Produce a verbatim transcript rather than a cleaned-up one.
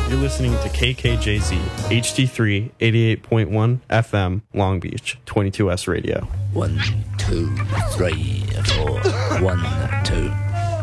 You're listening to K K J Z, H D three, eighty-eight point one F M, Long Beach, twenty-two S Radio. One, two, three, four. One, two.